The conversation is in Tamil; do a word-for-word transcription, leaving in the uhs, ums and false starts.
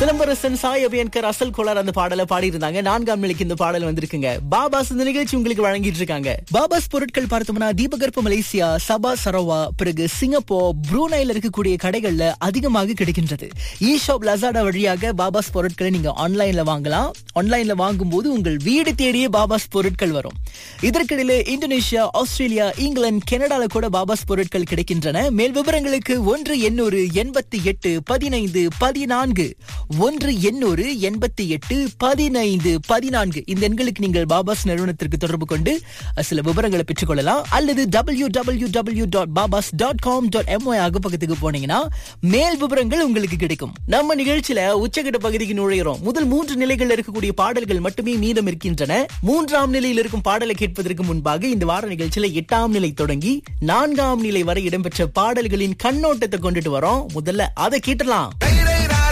சிலம்பரசன் சாய் அபியன்கர் அசல் கோளார் அந்த பாடலை பாடி இருந்தாங்க. நான்காம் நிலைக்கு இந்த பாடல் வந்திருக்குங்க. பாபாஸ் இந்த நிகழ்ச்சி உங்களுக்கு வழங்கிட்டு இருக்காங்க. பாபாஸ் பொருட்கள் பார்த்தோம்னா தீபகற்ப மலேசியா, சபா சரவா, பிறகு சிங்கப்பூர், ப்ரூனைல இருக்கக்கூடிய கடைகள்ல அதிகமாக கிடைக்கின்றது. இ ஷாப் லசாடா வழியாக பாபாஸ் பொருட்களை நீங்க ஆன்லைன்ல வாங்கலாம். ஆன்லைன்ல வாங்கும் போது உங்கள் வீடு தேடியே பாபாஸ் பொருட்கள் வரும். இதற்கிடையில இந்தோனேஷியா, ஆஸ்திரேலியா, இங்கிலாந்து, கனடால கூட பாபாஸ் பொருட்கள் கிடைக்கின்றன. மேல் விவரங்களுக்கு ஒன்று எண்ணூறு எண்பத்தி எட்டு பதினைந்து பதினான்கு ஒன்று எண்ணூறு எண்பத்தி எட்டு பதினைந்து பதினான்கு இந்த எண்களுக்கு நீங்கள் பாபாஸ் நிறுவனத்திற்கு தொடர்பு கொண்டு சில விவரங்களை பெற்றுக் கொள்ளலாம். அல்லது டபிள்யூ டபிள்யூ டபிள்யூ டாட் பாபாஸ் டாட் காம் டாட் எம்ஒய் அகப்பக்கத்துக்கு போனீங்கன்னா மேல் விவரங்கள் உங்களுக்கு கிடைக்கும். நம்ம நிகழ்ச்சியில உச்சகட்ட பகுதிக்கு நுழைகிறோம். முதல் மூன்று நிலைகள் இருக்கக்கூடிய பாடல்கள் மட்டுமே மீதம் இருக்கின்றன. மூன்றாம் நிலையில் இருக்கும் பாடலை கேட்பதற்கு முன்பாக இந்த வார நிகழ்ச்சியில எட்டாம் நிலை தொடங்கி நான்காம் நிலை வரை இடம்பெற்ற பாடல்களின் கண்ணோட்டத்தை கொண்டுட்டு வரோம். முதல்ல அதை கேட்டலாம்.